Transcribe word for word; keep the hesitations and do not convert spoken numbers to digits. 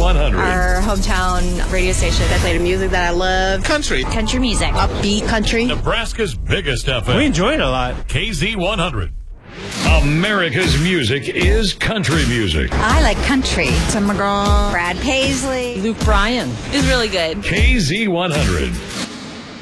one hundred. Our hometown radio station that played music that I love. Country. Country music. Upbeat country. Nebraska's biggest F M. We enjoy it a lot. K Z one hundred. America's music is country music. I like country. Tim McGraw. Brad Paisley. Luke Bryan is really good. K Z one hundred.